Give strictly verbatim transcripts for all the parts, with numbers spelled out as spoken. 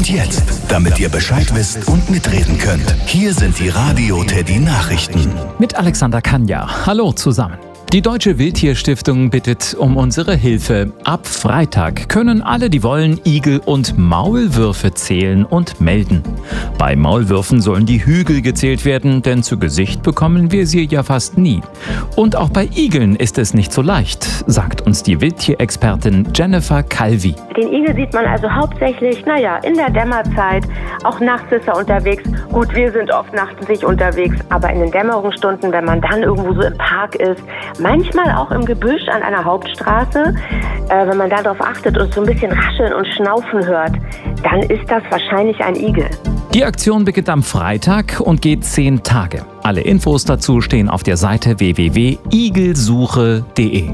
Und jetzt, damit ihr Bescheid wisst und mitreden könnt, hier sind die Radio Teddy Nachrichten. Mit Alexander Kanja. Hallo zusammen. Die Deutsche Wildtierstiftung bittet um unsere Hilfe. Ab Freitag können alle, die wollen, Igel und Maulwürfe zählen und melden. Bei Maulwürfen sollen die Hügel gezählt werden, denn zu Gesicht bekommen wir sie ja fast nie. Und auch bei Igeln ist es nicht so leicht, sagt uns die Wildtierexpertin Jennifer Calvi. Den Igel sieht man also hauptsächlich, naja, in der Dämmerzeit. Auch nachts ist er unterwegs. Gut, wir sind oft nachts nicht unterwegs, aber in den Dämmerungsstunden, wenn man dann irgendwo so im Park ist, manchmal auch im Gebüsch an einer Hauptstraße, äh, wenn man darauf achtet und so ein bisschen rascheln und schnaufen hört, dann ist das wahrscheinlich ein Igel. Die Aktion beginnt am Freitag und geht zehn Tage. Alle Infos dazu stehen auf der Seite w w w punkt igelsuche punkt de.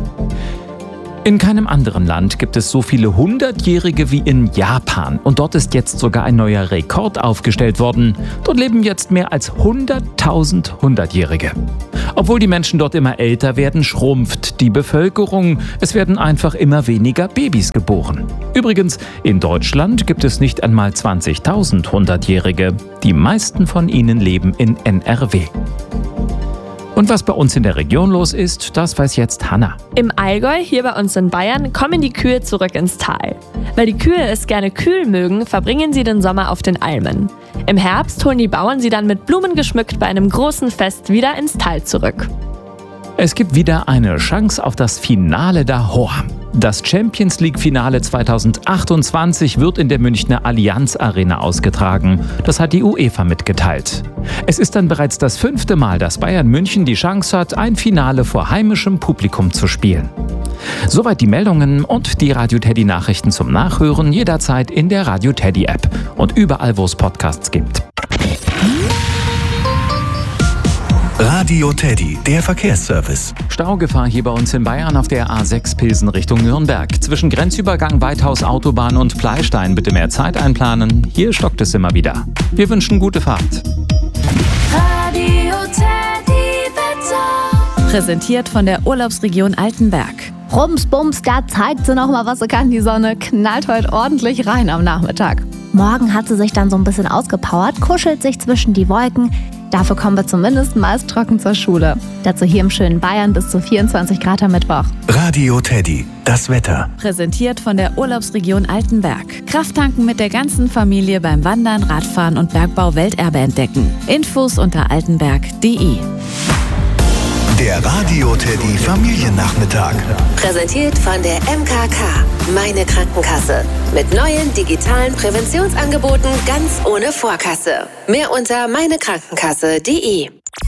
In keinem anderen Land gibt es so viele Hundertjährige wie in Japan. Und dort ist jetzt sogar ein neuer Rekord aufgestellt worden. Dort leben jetzt mehr als hunderttausend Hundertjährige. Obwohl die Menschen dort immer älter werden, schrumpft die Bevölkerung. Es werden einfach immer weniger Babys geboren. Übrigens, in Deutschland gibt es nicht einmal zwanzigtausend Hundertjährige. Die meisten von ihnen leben in N R W. Und was bei uns in der Region los ist, das weiß jetzt Hanna. Im Allgäu, hier bei uns in Bayern, kommen die Kühe zurück ins Tal. Weil die Kühe es gerne kühl mögen, verbringen sie den Sommer auf den Almen. Im Herbst holen die Bauern sie dann mit Blumen geschmückt bei einem großen Fest wieder ins Tal zurück. Es gibt wieder eine Chance auf das Finale d'Or. Das Champions League-Finale zweitausendachtundzwanzig wird in der Münchner Allianz Arena ausgetragen. Das hat die UEFA mitgeteilt. Es ist dann bereits das fünfte Mal, dass Bayern München die Chance hat, ein Finale vor heimischem Publikum zu spielen. Soweit die Meldungen und die Radio Teddy Nachrichten zum Nachhören jederzeit in der Radio Teddy App und überall, wo es Podcasts gibt. Radio Teddy, der Verkehrsservice. Staugefahr hier bei uns in Bayern auf der A sechs Pilsen Richtung Nürnberg. Zwischen Grenzübergang Weithaus Autobahn und Pleistein bitte mehr Zeit einplanen. Hier stockt es immer wieder. Wir wünschen gute Fahrt. Radio Teddy Wetter. Präsentiert von der Urlaubsregion Altenberg. Rums, bums, da zeigt sie noch mal, was sie kann. Die Sonne knallt heute ordentlich rein am Nachmittag. Morgen hat sie sich dann so ein bisschen ausgepowert, kuschelt sich zwischen die Wolken. Dafür kommen wir zumindest meist trocken zur Schule. Dazu hier im schönen Bayern bis zu vierundzwanzig Grad am Mittwoch. Radio Teddy, das Wetter. Präsentiert von der Urlaubsregion Altenberg. Krafttanken mit der ganzen Familie beim Wandern, Radfahren und Bergbau Welterbe entdecken. Infos unter altenberg punkt de. Der Radio Teddy Familiennachmittag. Präsentiert von der M K K, meine Krankenkasse. Mit neuen digitalen Präventionsangeboten ganz ohne Vorkasse. Mehr unter meinekrankenkasse punkt de.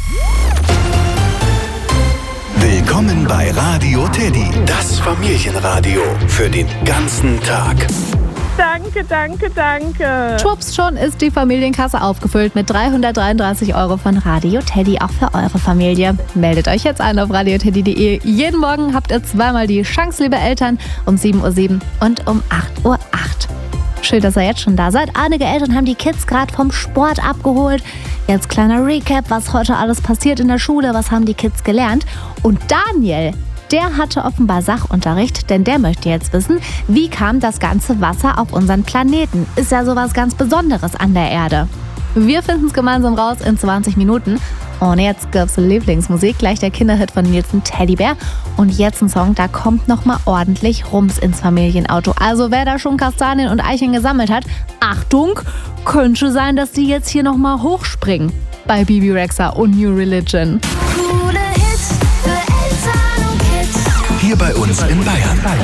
Willkommen bei Radio Teddy, das Familienradio für den ganzen Tag. Danke, danke, danke. Schwupps, schon ist die Familienkasse aufgefüllt mit dreihundertdreiunddreißig Euro von Radio Teddy, auch für eure Familie. Meldet euch jetzt an auf radio teddy punkt de. Jeden Morgen habt ihr zweimal die Chance, liebe Eltern, um sieben Uhr sieben und um acht Uhr acht. Schön, dass ihr jetzt schon da seid. Einige Eltern haben die Kids gerade vom Sport abgeholt. Jetzt kleiner Recap, was heute alles passiert in der Schule, was haben die Kids gelernt. Und Daniel, der hatte offenbar Sachunterricht, denn der möchte jetzt wissen, wie kam das ganze Wasser auf unseren Planeten? Ist ja sowas ganz Besonderes an der Erde. Wir finden es gemeinsam raus in zwanzig Minuten. Und jetzt gibt's Lieblingsmusik, gleich der Kinderhit von Nilsen, Teddybär. Und jetzt ein Song, da kommt nochmal ordentlich Rums ins Familienauto. Also wer da schon Kastanien und Eicheln gesammelt hat, Achtung, könnte sein, dass die jetzt hier nochmal hochspringen. Bei Bibi Rexha und New Religion. Hier bei uns in Bayern.